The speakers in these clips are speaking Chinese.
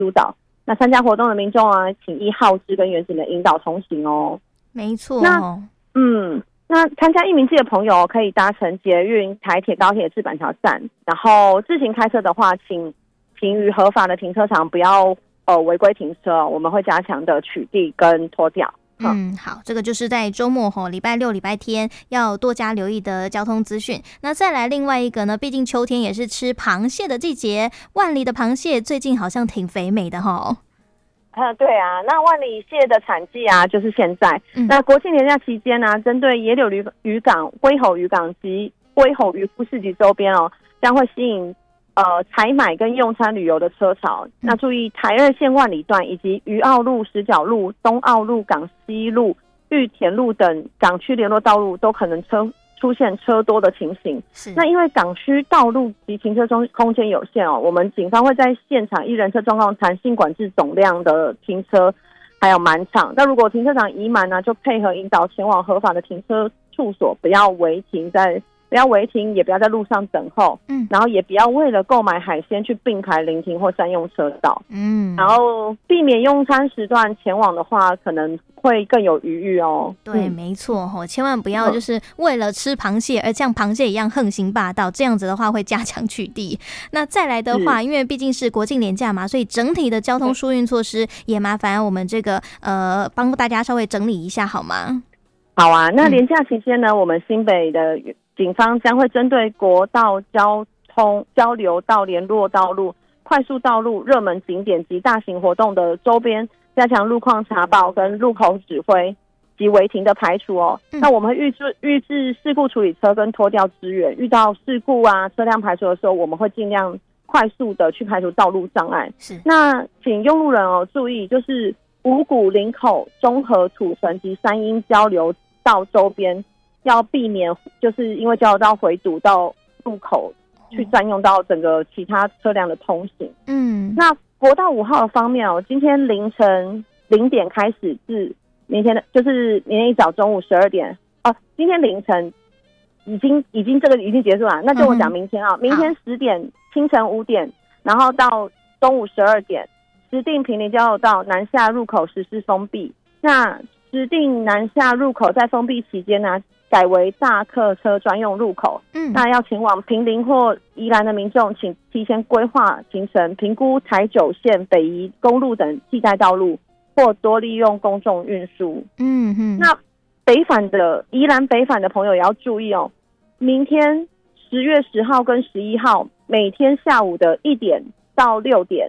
疏导。那参加活动的民众啊，请依号志跟远景的引导同行哦。 没错。 那参加义民祭的朋友可以搭乘捷运、台铁、高铁至板桥站，然后自行开车的话，请停于合法的停车场，不要违规停车，我们会加强的取缔跟拖吊。 好，这个就是在周末礼拜六、礼拜天要多加留意的交通资讯。那再来另外一个呢，毕竟秋天也是吃螃蟹的季节，万里的螃蟹最近好像挺肥美的对啊，那万里蟹的产季啊，就是现在。那国庆连假期间呢，针对野柳渔港、龟吼渔港及龟吼渔夫市集周边将会吸引采买跟用餐旅游的车潮。那注意台二线万里段以及渔澳路、石角路、东澳路、港西路、玉田路等港区联络道路都可能出现车多的情形。那因为港区道路及停车空间有限我们警方会在现场依人车状况弹性管制总量的停车，还有满场。那如果停车场已满呢，就配合引导前往合法的停车处所，不要违停，也不要在路上等候。然后也不要为了购买海鲜去并排临停或占用车道。然后避免用餐时段前往的话，可能会更有余裕对，没错千万不要就是为了吃螃蟹而像螃蟹一样横行霸道，这样子的话会加强取缔。那再来的话，因为毕竟是国庆连假嘛，所以整体的交通疏运措施也麻烦我们这个帮大家稍微整理一下好吗？ 好啊，那连假期间呢，我们新北的警方将会针对国道、交流道、联络道路、快速道路、热门景点及大型活动的周边加强路况查报跟路口指挥及违停的排除那我们会预置事故处理车跟拖吊支援，遇到事故啊车辆排除的时候，我们会尽量快速的去排除道路障碍。那请用路人注意，就是五股、林口、中和、土城及三鶯交流道周边要避免，就是因为交流道回堵到路口去占用到整个其他车辆的通行。那国道5号的方面今天凌晨0点开始至明天一早中午12点今天凌晨已经这个已经结束了，那就我讲明天明天10点、清晨5点，然后到中午12点，石碇坪林交流道南下入口实施封闭。那石碇南下入口在封闭期间呢，改为大客车专用入口。那要前往坪林或宜兰的民众，请提前规划行程，评估台9线、北宜公路等替代道路，或多利用公众运输。那宜兰北返的朋友也要注意明天10月10号跟11号每天下午的1点到6点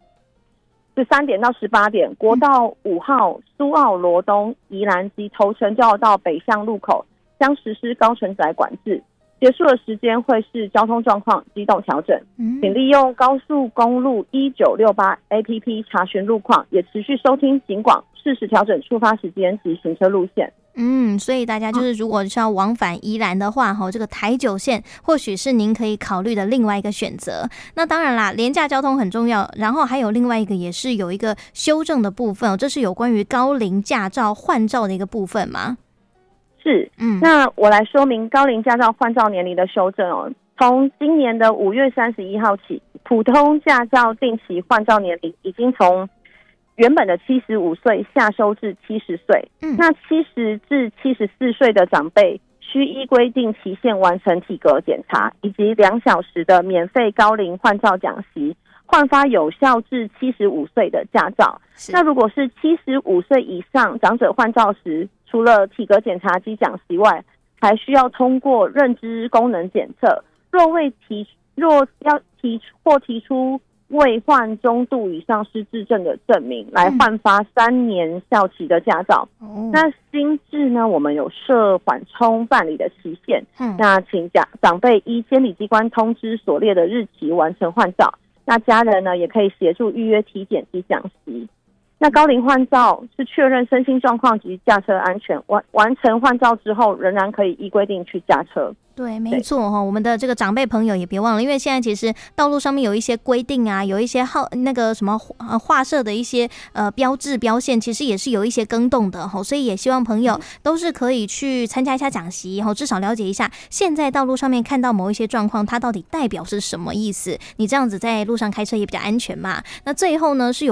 ，13点到18点，国道5号苏澳罗东、宜兰及头城交流道北向路口将实施高承载管制，结束的时间会是交通状况机动调整。请利用高速公路1968 APP 查询路况，也持续收听警广，适时调整出发时间及行车路线。 所以大家就是如果是要往返宜兰的话这个台9线或许是您可以考虑的另外一个选择。那当然啦，廉价交通很重要，然后还有另外一个也是有一个修正的部分这是有关于高龄驾照换照的一个部分吗？是。那我来说明高龄驾照换照年龄的修正从今年的5月31号起，普通驾照定期换照年龄已经从原本的75岁下修至70岁。那70至74岁的长辈需依规定期限完成体格检查，以及2小时的免费高龄换照讲习，换发有效至75岁的驾照。那如果是75岁以上长者换照时，除了体格检查及讲习外，还需要通过认知功能检测，若要提出未患中度以上失智症的证明，来换发3年效期的驾照。那新制呢，我们有设缓冲办理的期限。那请长辈依监理机关通知所列的日期完成换照。那家人呢，也可以协助预约体检及讲习。那高龄换照是确认身心状况及驾车安全，完成换照之后，仍然可以依规定去驾车。对，没错我们的这个长辈朋友也别忘了，因为现在其实道路上面有一些规定啊，有一些那个什么画设的一些标志标线，其实也是有一些更动的所以也希望朋友都是可以去参加一下讲习至少了解一下现在道路上面看到某一些状况，它到底代表是什么意思，你这样子在路上开车也比较安全嘛。那最后呢，是有